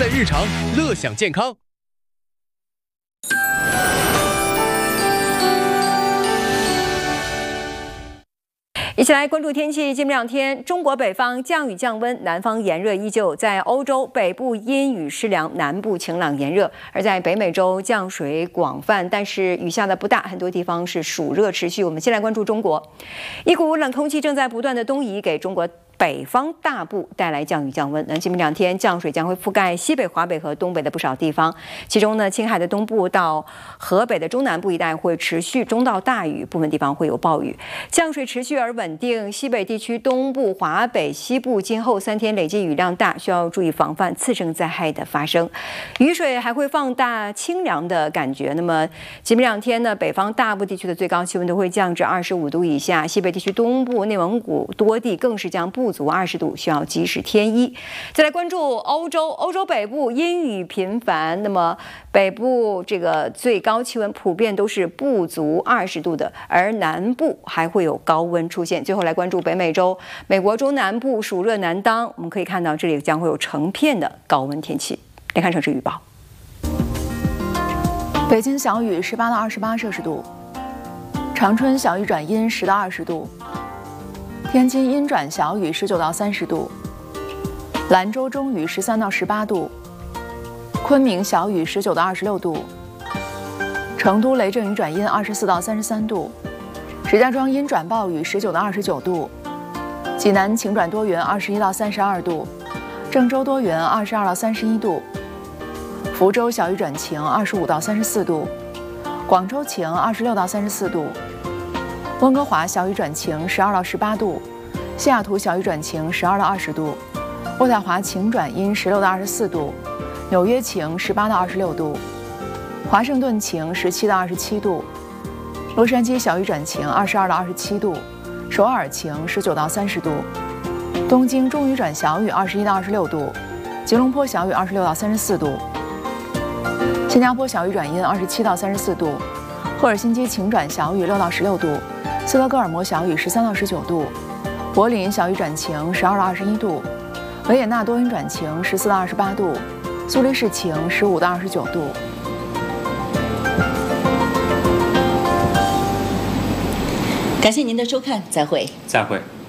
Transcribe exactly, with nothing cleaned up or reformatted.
在日常，乐享健康。 一起来关注天气。近两天，中国北方降雨降温，南方炎热依旧。在欧洲北部阴雨湿凉，南部晴朗炎热；而在北美洲降水广泛，但是雨下的不大，很多地方是暑热持续。我们先来关注中国，一股冷空气正在不断的东移，给中国北方大部带来降雨降温。那今明两天降水将会覆盖西北、华北和东北的不少地方，其中呢，青海的东部到河北的中南部一带会持续中到大雨，部分地方会有暴雨。降水持续而稳定，西北地区东部、华北、西部今后三天累计雨量大，需要注意防范次生灾害的发生。雨水还会放大清凉的感觉。那么今明两天呢，北方大部地区的最高气温都会降至二十五度以下，西北地区东部、内蒙古多地更是将不足二十度，需要及时添衣。再来关注欧洲，欧洲北部阴雨频繁，那么北部这个最高气温普遍都是不足二十度的，而南部还会有高温出现。最后来关注北美洲，美国中南部暑热难当，我们可以看到这里将会有成片的高温天气。来看城市预报， 北京小雨十八到二十八摄氏度，长春小雨转阴十到二十度。天津阴转小雨十九到三十度，兰州中雨十三到十八度，昆明小雨十九到二十六度，成都雷阵雨转阴二十四到三十三度，石家庄阴转暴雨十九到二十九度，济南晴转多云二十一到三十二度，郑州多云二十二到三十一度，福州小雨转晴二十五到三十四度，广州晴二十六到三十四度。温哥华小雨转晴十二到十八度，西雅图小雨转晴十二到二十度，渥太华晴转阴十六到二十四度，纽约晴十八到二十六度，华盛顿晴十七到二十七度，洛杉矶小雨转晴二十二到二十七度，首尔晴十九到三十度，东京中雨转小雨二十一到二十六度，吉隆坡小雨二十六到三十四度，新加坡小雨转阴二十七到三十四度，赫尔辛基晴转小雨六到十六度，斯德哥尔摩小雨十三到十九度，柏林小雨转晴十二到二十一度，维也纳多云转晴十四到二十八度，苏黎世晴十五到二十九度。 感谢您的收看，再会。 再会。